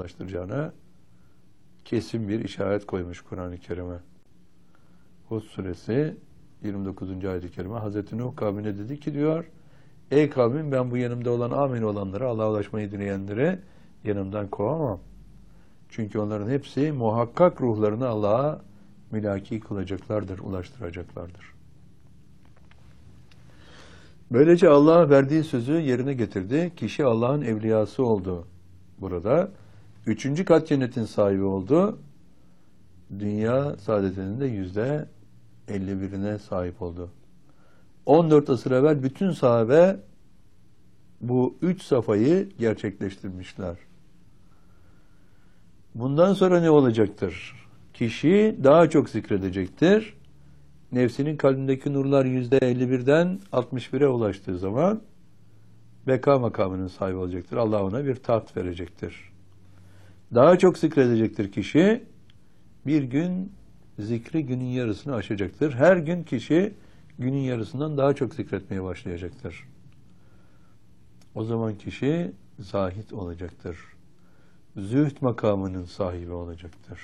ulaştıracağına kesin bir işaret koymuş Kur'an-ı Kerim'e. Hud suresi 29. ayet-i kerime Hazreti Nuh kavmine dedi ki diyor, ey kavmim, ben bu yanımda olan amin olanları, Allah'a ulaşmayı dileyenleri yanımdan kovamam. Çünkü onların hepsi muhakkak ruhlarını Allah'a mülaki kılacaklardır, ulaştıracaklardır. Böylece Allah verdiği sözü yerine getirdi. Kişi Allah'ın evliyası oldu. Burada 3. kat cennetin sahibi oldu. Dünya saadetinin de %51'ine sahip oldu. 14 asır evvel bütün sahabe bu 3 safayı gerçekleştirmişler. Bundan sonra ne olacaktır? Kişi daha çok zikredecektir. Nefsinin kalbindeki nurlar %51'den 61'e ulaştığı zaman beka makamının sahibi olacaktır. Allah ona bir taht verecektir. Daha çok zikredecektir kişi. Bir gün zikri günün yarısını aşacaktır. Her gün kişi günün yarısından daha çok zikretmeye başlayacaktır. O zaman kişi zahid olacaktır. Zühd makamının sahibi olacaktır.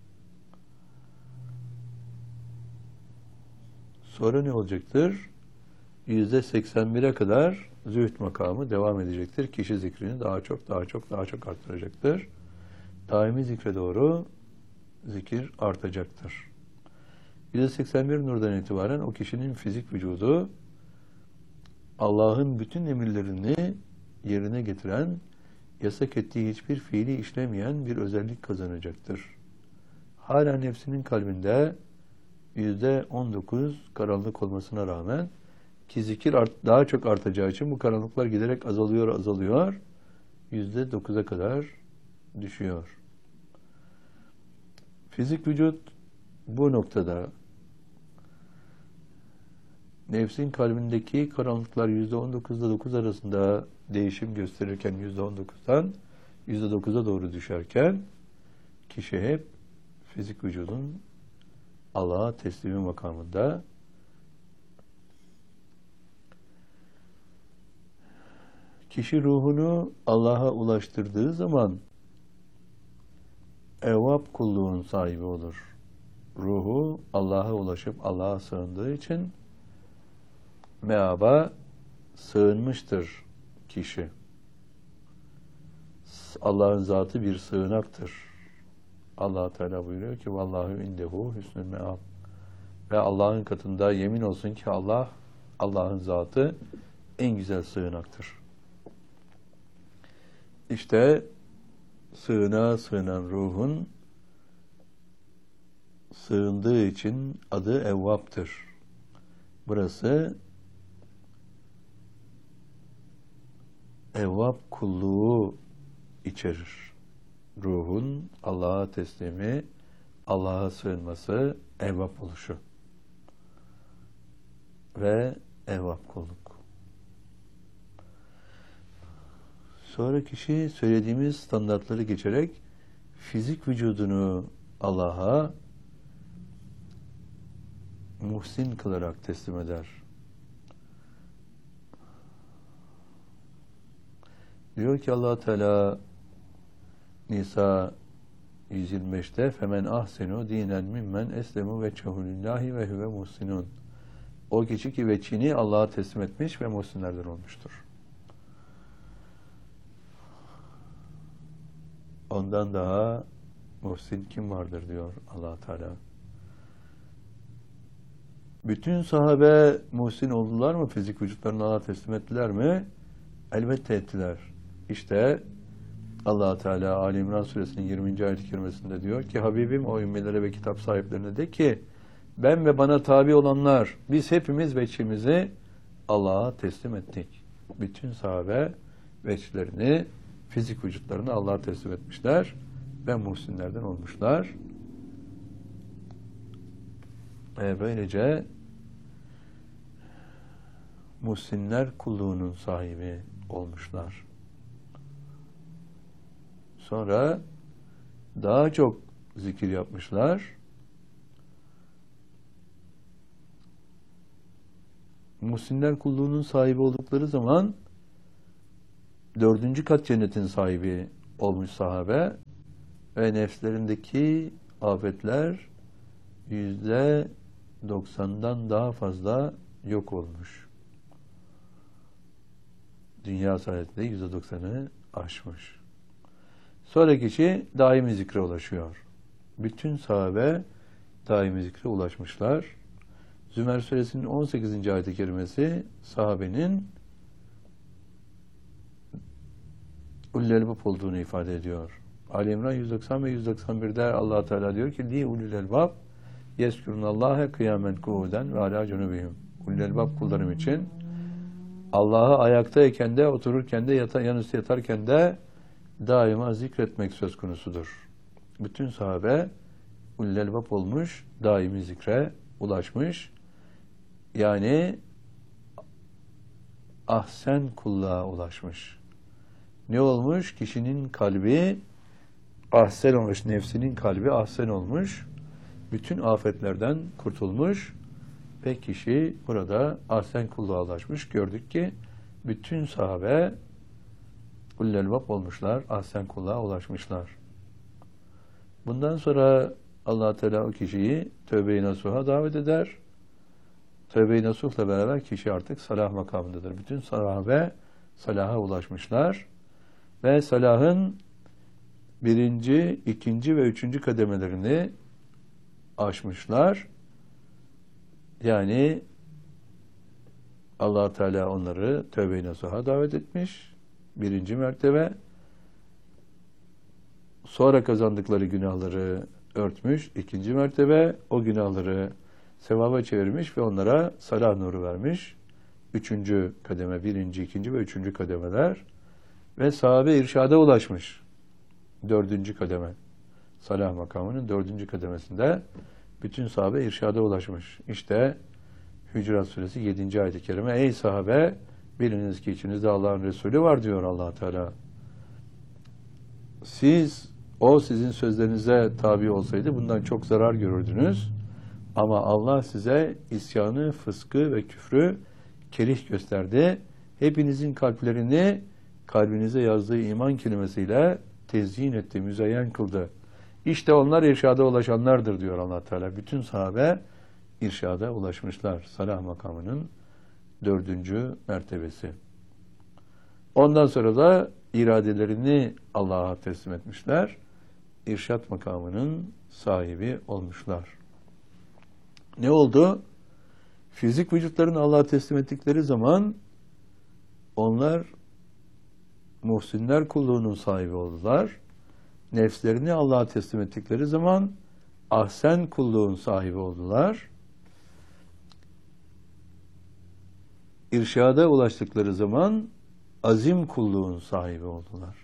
Sonra ne olacaktır? %81'e kadar zühd makamı devam edecektir. Kişi zikrini daha çok arttıracaktır. Daimi zikre doğru zikir artacaktır. %81 nurdan itibaren o kişinin fizik vücudu Allah'ın bütün emirlerini yerine getiren, yasak ettiği hiçbir fiili işlemeyen bir özellik kazanacaktır. Hala nefsinin kalbinde %19 karanlık olmasına rağmen ki zikir daha çok artacağı için bu karanlıklar giderek azalıyor, %9'a kadar düşüyor. Fizik vücut bu noktada nefsin kalbindeki karanlıklar %19'da 9 arasında değişim gösterirken %19'dan %9'a doğru düşerken kişi hep fizik vücudun Allah'a teslimi makamında. Kişi ruhunu Allah'a ulaştırdığı zaman evvab kulluğun sahibi olur. Ruhu Allah'a ulaşıp Allah'a sığındığı için meaba sığınmıştır kişi. Allah'ın zatı bir sığınaktır. Allah Teala buyuruyor ki vallahu indehu hüsnül meab. Ve Allah'ın katında yemin olsun ki Allah'ın zatı en güzel sığınaktır. İşte sığınan ruhun sığındığı için adı evvaptır. Burası evvab kulluğu içerir. Ruhun Allah'a teslimi, Allah'a sığınması, evvab oluşu ve evvab kulluk. Sonra kişi söylediğimiz standartları geçerek fizik vücudunu Allah'a muhsin kılarak teslim eder. Diyor ki Allah Teala Nisa 125'te femen ahsenu dinen mimmen eslemu veçhehu lillahi ve huve muhsinun. O kişi ki veçhini Allah'a teslim etmiş ve muhsinlerden olmuştur. Ondan daha muhsin kim vardır diyor Allah Teala. Bütün sahabe muhsin oldular mı? Fizik vücutlarını Allah'a teslim ettiler mi? Elbette ettiler. İşte Allah Teala Ali İmran suresinin 20. ayet-i kerimesinde diyor ki Habibim o ümmelere ve kitap sahiplerine de ki ben ve bana tabi olanlar biz hepimiz veçhimizi Allah'a teslim ettik. Bütün sahabe veçhlerini, fizik vücutlarını Allah'a teslim etmişler ve muhsinlerden olmuşlar. Böylece muhsinler kulluğunun sahibi olmuşlar. Sonra daha çok zikir yapmışlar. Muhsinler kulluğunun sahibi oldukları zaman 4. kat cennetin sahibi olmuş sahabe. ve nefslerindeki afetler %90'dan daha fazla yok olmuş. Dünya saadetinde %90'ı aşmış. Sonra kişi daimi zikre ulaşıyor. Bütün sahabe daimi zikre ulaşmışlar. Zümer suresinin 18. ayet-i kerimesi sahabenin ulul elbab olduğunu ifade ediyor. Ali İmran 190 ve 191'de Allah Teala diyor ki li ulul elbab yezkurunallaha kıyamen kuuden ve ala cunubihim. Ulul elbab kullarım için Allah'ı ayaktayken de, otururken de, yanüstü yatarken de daima zikretmek söz konusudur. Bütün sahabe ulul elbab olmuş, daimi zikre ulaşmış. Yani ahsen kulluğa ulaşmış. Ne olmuş? Kişinin kalbi ahsen olmuş, nefsinin kalbi ahsen olmuş. Bütün afetlerden kurtulmuş ve kişi burada ahsen kulluğa ulaşmış. Gördük ki bütün sahabe ulul elbab olmuşlar, ahsen kulluğa ulaşmışlar. Bundan sonra Allah Teala o kişiyi tövbe-i nasuha davet eder. Tövbe-i nasuhla beraber kişi artık salah makamındadır. Bütün sahabe salaha ulaşmışlar ve salahın birinci, ikinci ve üçüncü kademelerini aşmışlar. Yani Allah Teala onları tövbe-i nasuha davet etmiş. Birinci mertebe. Sonra kazandıkları günahları örtmüş. İkinci mertebe. O günahları sevaba çevirmiş ve onlara salah nuru vermiş. Üçüncü kademe, birinci, ikinci ve üçüncü kademeler. Ve sahabe irşada ulaşmış. Dördüncü kademe. Salah makamının dördüncü kademesinde bütün sahabe irşada ulaşmış. İşte Hücurat Suresi 7. ayet-i kerime. Ey sahabe, biliniz ki içinizde Allah'ın Resulü var diyor Allah Teala. O sizin sözlerinize tabi olsaydı bundan çok zarar görürdünüz. Ama Allah size isyanı, fıskı ve küfrü kerih gösterdi. Hepinizin kalplerini kalbinize yazdığı iman kelimesiyle tezyin etti, müzeyyen kıldı. İşte onlar irşada ulaşanlardır diyor Allah Teala. Bütün sahabe irşada ulaşmışlar. Salah makamının dördüncü mertebesi. Ondan sonra da iradelerini Allah'a teslim etmişler. İrşat makamının sahibi olmuşlar. Ne oldu? Fizik vücutlarını Allah'a teslim ettikleri zaman onlar muhsinler kulluğunun sahibi oldular. Nefslerini Allah'a teslim ettikleri zaman ahsen kulluğun sahibi oldular. İrşada ulaştıkları zaman azim kulluğun sahibi oldular.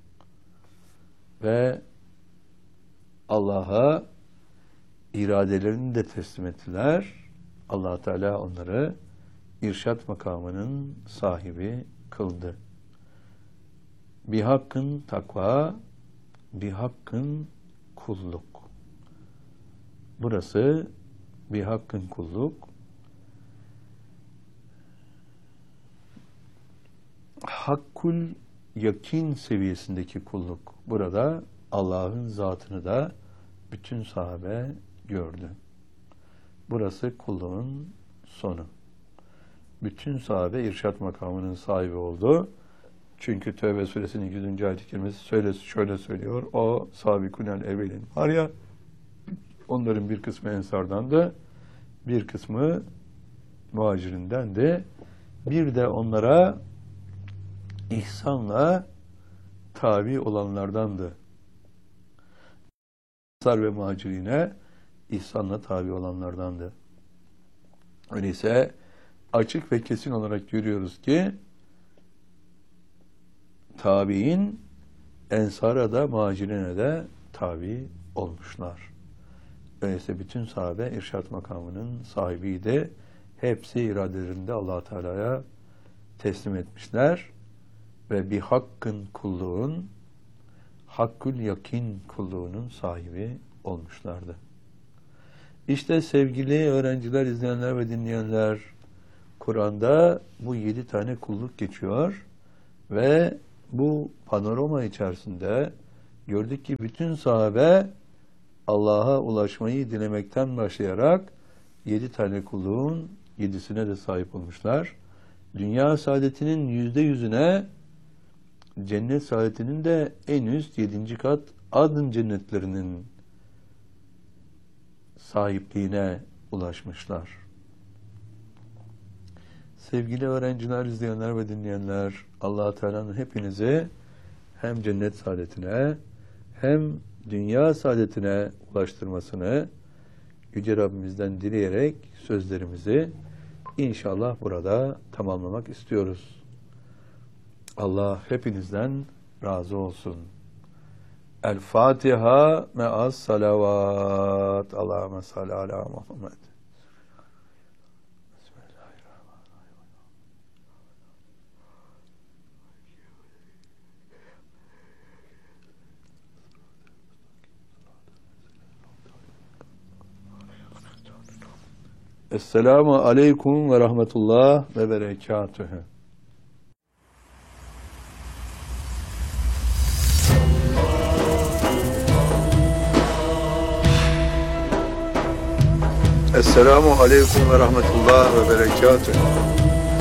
Ve Allah'a iradelerini de teslim ettiler. Allah Teala onları irşat makamının sahibi kıldı. Bihakkın takva, bihakkın kulluk. Burası bihakkın kulluk. Hakkul yakin seviyesindeki kulluk. Burada Allah'ın zatını da bütün sahabe gördü. Burası kulluğun sonu. Bütün sahabe irşat makamının sahibi oldu. Çünkü Tevbe suresinin 100. ayet-i kerimesi şöyle söylüyor. O sabikunel evvelin var ya, onların bir kısmı ensardandı, bir kısmı muhacirindendi. Bir de onlara ihsanla tabi olanlardandı. Ensar ve muhacirine ihsanla tabi olanlardandı. Öyleyse açık ve kesin olarak görüyoruz ki tabi'in ensara da muhacirine de tabi olmuşlar. Öyleyse bütün sahabe irşat makamının sahibiydi. Hepsi iradelerinde Allah Teala'ya teslim etmişler ve bir hakkın kulluğun, hakkul yakin kulluğunun sahibi olmuşlardı. İşte sevgili öğrenciler, izleyenler ve dinleyenler, Kur'an'da bu 7 tane kulluk geçiyor ve bu panorama içerisinde gördük ki bütün sahabe Allah'a ulaşmayı dilemekten başlayarak 7 tane kulluğun 7'sine de sahip olmuşlar. Dünya saadetinin %100'üne, cennet saadetinin de en üst 7. kat adın cennetlerinin sahipliğine ulaşmışlar. Sevgili öğrenciler, izleyenler ve dinleyenler, Allah Teala'nın hepinizi hem cennet saadetine hem dünya saadetine ulaştırmasını Yüce Rabbimizden dileyerek sözlerimizi inşallah burada tamamlamak istiyoruz. Allah hepinizden razı olsun. El Fatiha me'as salavat. Allahümme salli ala Muhammed. Esselamu aleyküm ve rahmetullah ve berekatühü. Esselamu aleyküm ve rahmetullah ve berekatühü.